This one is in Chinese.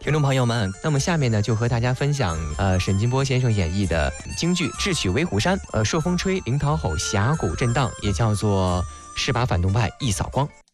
听众朋友们，那么下面呢就和大家分享沈金波先生演绎的京剧《智取威虎山》，朔风吹，灵涛吼，峡谷震荡，也叫做势拔反动派一扫光。